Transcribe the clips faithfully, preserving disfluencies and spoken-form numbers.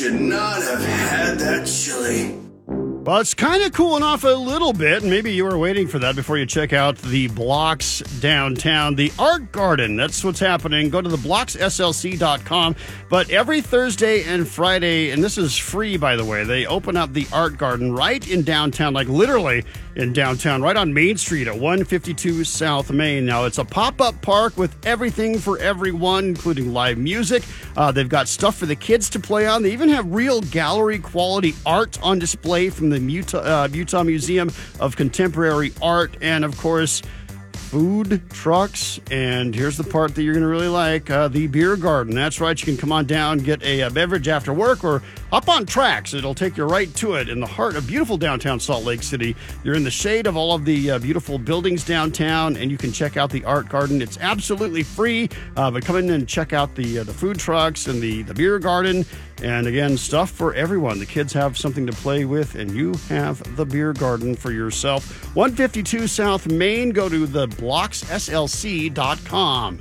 should not have had that chili. Well, it's kind of cooling off a little bit. Maybe you were waiting for that before you check out the Blocks downtown. The Art Garden, that's what's happening. Go to the blocks s l c dot com. But every Thursday and Friday, and this is free, by the way, they open up the Art Garden right in downtown, like literally in downtown, right on Main Street at one fifty-two South Main. Now, it's a pop-up park with everything for everyone, including live music. Uh, they've got stuff for the kids to play on. They even have real gallery-quality art on display from the Utah, uh, Utah Museum of Contemporary Art, and of course, food trucks. And here's the part that you're going to really like, uh, the beer garden. That's right, you can come on down, get a, a beverage after work, or hop on tracks. It'll take you right to it in the heart of beautiful downtown Salt Lake City. You're in the shade of all of the uh, beautiful buildings downtown, and you can check out the Art Garden. It's absolutely free, uh, but come in and check out the uh, the food trucks and the, the beer garden. And again, stuff for everyone. The kids have something to play with, and you have the beer garden for yourself. one fifty-two South Main. Go to the blocks s l c dot com.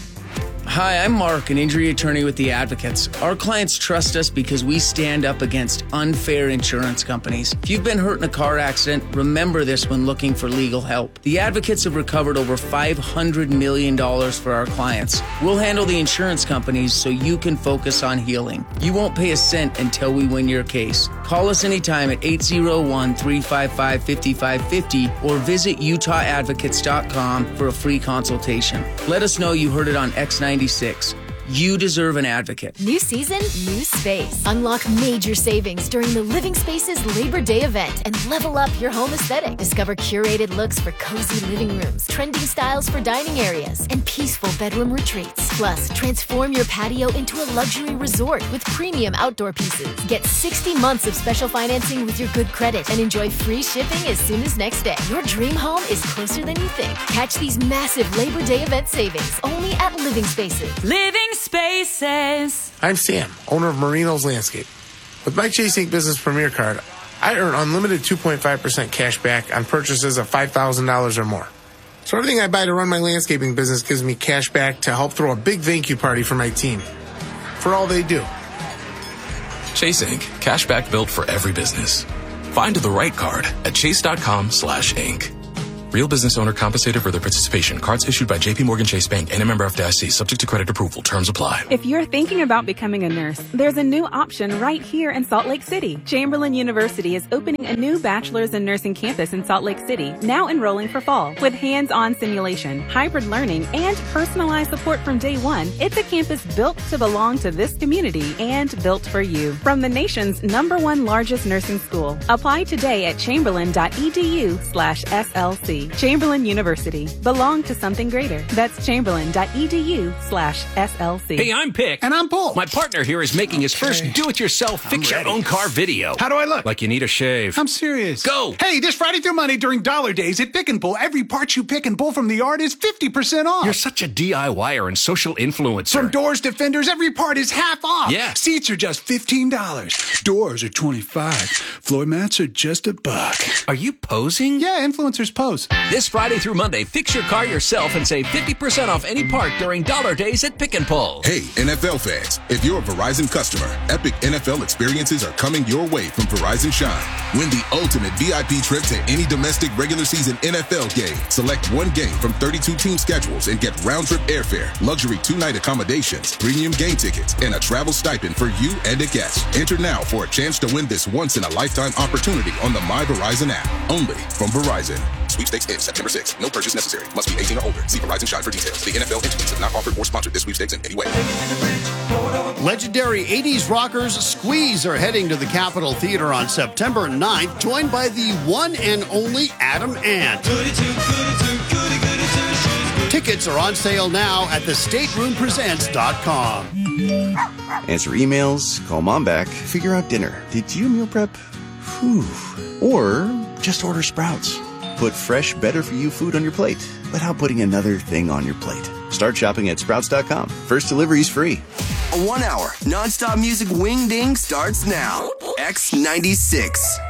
Hi, I'm Mark, an injury attorney with the Advocates. Our clients trust us because we stand up against unfair insurance companies. If you've been hurt in a car accident, remember this when looking for legal help. The Advocates have recovered over five hundred million dollars for our clients. We'll handle the insurance companies so you can focus on healing. You won't pay a cent until we win your case. Call us anytime at eight oh one, three five five, five five five zero or visit utah advocates dot com for a free consultation. Let us know you heard it on X ninety-six. You deserve an advocate. New season, new space. Unlock major savings during the Living Spaces Labor Day event and level up your home aesthetic. Discover curated looks for cozy living rooms, trending styles for dining areas, and peaceful bedroom retreats. Plus, transform your patio into a luxury resort with premium outdoor pieces. Get sixty months of special financing with your good credit and enjoy free shipping as soon as next day. Your dream home is closer than you think. Catch these massive Labor Day event savings only at Living Spaces. Living Spaces. I'm Sam, owner of Marino's Landscape. With my Chase Ink Business Premier Card, I earn unlimited two point five percent cash back on purchases of five thousand dollars or more. So everything I buy to run my landscaping business gives me cash back to help throw a big thank you party for my team for all they do. Chase Ink. Cashback built for every business. Find the right card at chase.com slash ink. Real business owner compensated for their participation. Cards issued by J P Morgan Chase Bank and a member F D I C. Subject to credit approval. Terms apply. If you're thinking about becoming a nurse, there's a new option right here in Salt Lake City. Chamberlain University is opening a new bachelor's in nursing campus in Salt Lake City, now enrolling for fall. With hands-on simulation, hybrid learning, and personalized support from day one, it's a campus built to belong to this community and built for you. From the nation's number one largest nursing school. Apply today at chamberlain.edu slash SLC. Chamberlain University. Belong to something greater. That's chamberlain.edu slash SLC. Hey, I'm Pick. And I'm Paul. My partner here is making his okay. first do-it-yourself fix-your-own-car video. How do I look? Like you need a shave. I'm serious. Go! Hey, this Friday through Monday during Dollar Days at Pick and Pull, every part you pick and pull from the yard is fifty percent off. You're such a DIYer and social influencer. From doors to fenders, every part is half off. Yeah. Seats are just fifteen dollars. Doors are twenty-five dollars. Floor mats are just a buck. Are you posing? Yeah, influencers pose. This Friday through Monday, fix your car yourself and save fifty percent off any part during Dollar Days at Pick and Pull. Hey, N F L fans, if you're a Verizon customer, epic N F L experiences are coming your way from Verizon Shine. Win the ultimate V I P trip to any domestic regular season N F L game. Select one game from thirty-two team schedules and get round-trip airfare, luxury two-night accommodations, premium game tickets, and a travel stipend for you and a guest. Enter now for a chance to win this once-in-a-lifetime opportunity on the My Verizon app. Only from Verizon. Sweepstakes ends September sixth. No purchase necessary. Must be eighteen or older. See Verizon Shine for details. The N F L entities have not offered or sponsored this sweepstakes in any way. Legendary eighties rockers Squeeze are heading to the Capitol Theater on September ninth, joined by the one and only Adam Ant. Tickets are on sale now at the stateroom presents dot com. Answer emails, call mom back, figure out dinner. Did you meal prep? Whew. Or just order Sprouts. Put fresh, better-for-you food on your plate without putting another thing on your plate. Start shopping at sprouts dot com. First delivery's free. A one-hour non-stop music wing-ding starts now. X ninety-six.